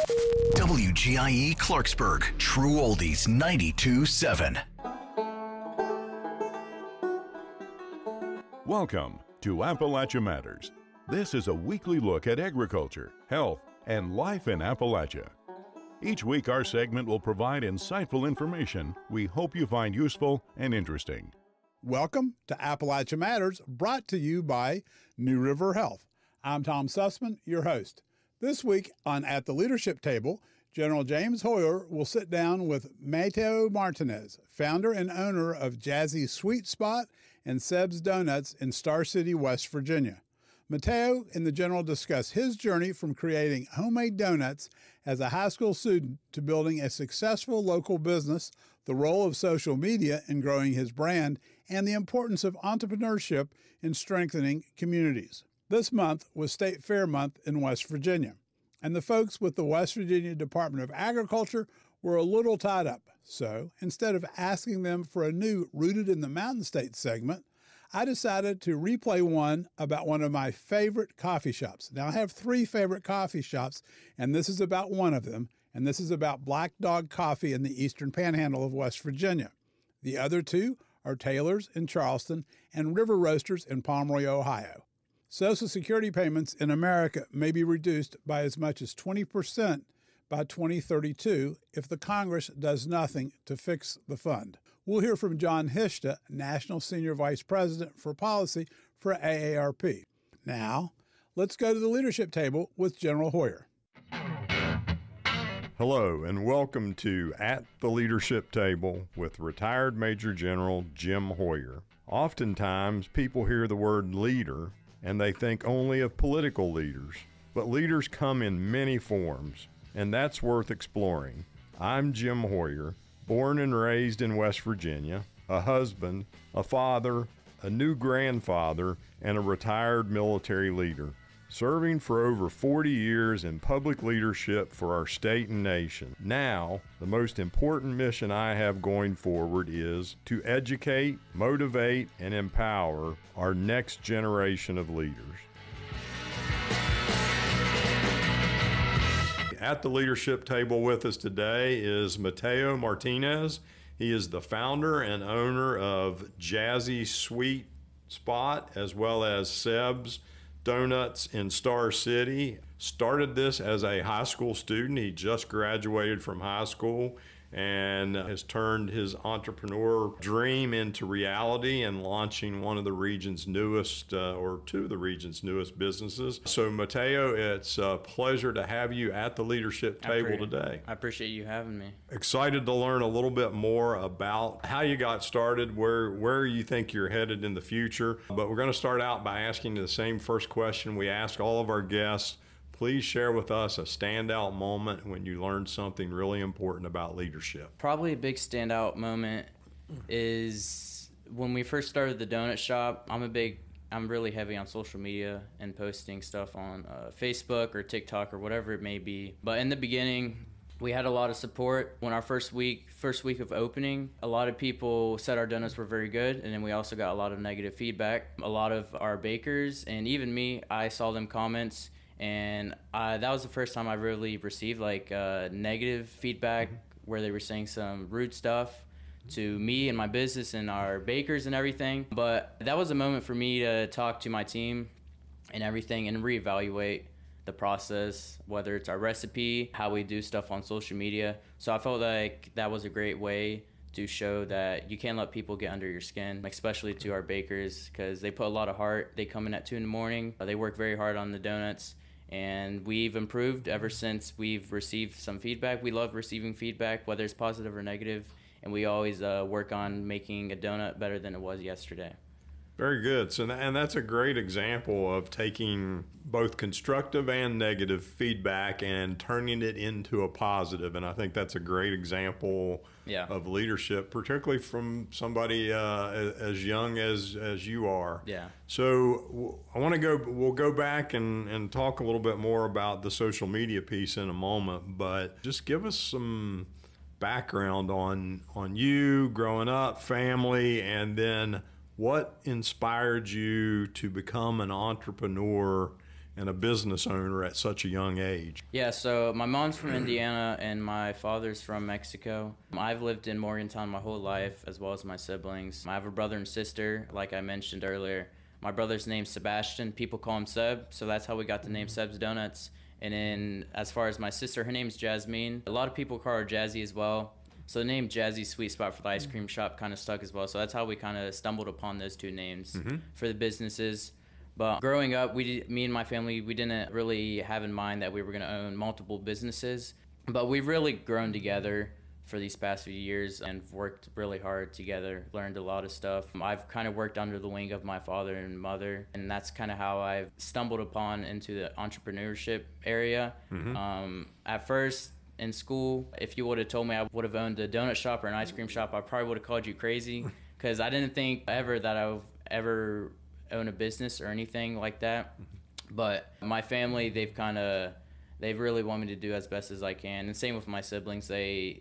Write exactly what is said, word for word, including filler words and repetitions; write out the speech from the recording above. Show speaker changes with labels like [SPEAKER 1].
[SPEAKER 1] W G I E Clarksburg, True Oldies ninety-two point seven.
[SPEAKER 2] Welcome to Appalachia Matters. This is a weekly look at agriculture, health, and life in Appalachia. Each week, our segment will provide insightful information we hope you find useful and interesting.
[SPEAKER 3] Welcome to Appalachia Matters, brought to you by New River Health. I'm Tom Sussman, your host. This week on At the Leadership Table, General James Hoyer will sit down with Mateo Martinez, founder and owner of Jazzy Sweet Spot and Seb's Donuts in Star City, West Virginia. Mateo and the General discuss his journey from creating homemade donuts as a high school student to building a successful local business, the role of social media in growing his brand, and the importance of entrepreneurship in strengthening communities. This month was State Fair Month in West Virginia, and the folks with the West Virginia Department of Agriculture were a little tied up. So instead of asking them for a new Rooted in the Mountain State segment, I decided to replay one about one of my favorite coffee shops. Now, I have three favorite coffee shops, and this is about one of them, and this is about Black Dog Coffee in the Eastern Panhandle of West Virginia. The other two are Taylor's in Charleston and River Roasters in Pomeroy, Ohio. Social Security payments in America may be reduced by as much as twenty percent by twenty thirty-two if the Congress does nothing to fix the fund. We'll hear from John Hishta, National Senior Vice President for Policy for A A R P. Now, let's go to the leadership table with General Hoyer.
[SPEAKER 4] Hello, and welcome to At the Leadership Table with retired Major General Jim Hoyer. Oftentimes, people hear the word leader and they think only of political leaders, but leaders come in many forms, and that's worth exploring. I'm Jim Hoyer, born and raised in West Virginia, a husband, a father, a new grandfather, and a retired military leader, serving for over forty years in public leadership for our state and nation. Now, the most important mission I have going forward is to educate, motivate, and empower our next generation of leaders. At the leadership table with us today is Mateo Martinez. He is the founder and owner of Jazzy Sweet Spot, as well as Seb's Donuts in Star City. Started this as a high school student. He just graduated from high school and has turned his entrepreneur dream into reality and launching one of the region's newest, uh, or two of the region's newest businesses. So Mateo, it's a pleasure to have you at the leadership table today.
[SPEAKER 5] I appreciate you having me.
[SPEAKER 4] Excited to learn a little bit more about how you got started, where, where you think you're headed in the future. But we're going to start out by asking you the same first question we ask all of our guests. Please share with us a standout moment when you learned something really important about leadership.
[SPEAKER 5] Probably a big standout moment is when we first started the donut shop. I'm a big, I'm really heavy on social media and posting stuff on uh, Facebook or TikTok or whatever it may be. But in the beginning, we had a lot of support. When our first week, first week of opening, a lot of people said our donuts were very good, and then we also got a lot of negative feedback. A lot of our bakers, and even me, I saw them comments. And uh, that was the first time I really received like uh, negative feedback where they were saying some rude stuff to me and my business and our bakers and everything. But that was a moment for me to talk to my team and everything and reevaluate the process, whether it's our recipe, how we do stuff on social media. So I felt like that was a great way to show that you can't let people get under your skin, especially to our bakers, because they put a lot of heart. They come in at two in the morning. They work very hard on the donuts. And we've improved ever since we've received some feedback. We love receiving feedback, whether it's positive or negative, and we always uh, work on making a donut better than it was yesterday.
[SPEAKER 4] Very good. So, and that's a great example of taking both constructive and negative feedback and turning it into a positive. And I think that's a great example
[SPEAKER 5] yeah.
[SPEAKER 4] of leadership, particularly from somebody uh, as young as, as you are.
[SPEAKER 5] Yeah.
[SPEAKER 4] So I want to go, we'll go back and, and talk a little bit more about the social media piece in a moment, but just give us some background on, on you growing up, family, and then what inspired you to become an entrepreneur and a business owner at such a young age?
[SPEAKER 5] Yeah, so my mom's from Indiana and my father's from Mexico. I've lived in Morgantown my whole life, as well as my siblings. I have a brother and sister, like I mentioned earlier. My brother's name's Sebastian. People call him Seb, so that's how we got the name Seb's Donuts. And then as far as my sister, her name's Jasmine. A lot of people call her Jazzy as well. So the name Jazzy Sweet Spot for the ice cream shop kind of stuck as well. So that's how we kind of stumbled upon those two names mm-hmm. for the businesses. But growing up, we did, me and my family, we didn't really have in mind that we were going to own multiple businesses. But we've really grown together for these past few years and worked really hard together, learned a lot of stuff. I've kind of worked under the wing of my father and mother, and that's kind of how I've stumbled upon into the entrepreneurship area. Mm-hmm. Um, at first, in school, if you would have told me I would have owned a donut shop or an ice cream shop, I probably would have called you crazy, because I didn't think ever that I would ever own a business or anything like that. But my family, they've kind of, they've really want me to do as best as I can. And same with my siblings. They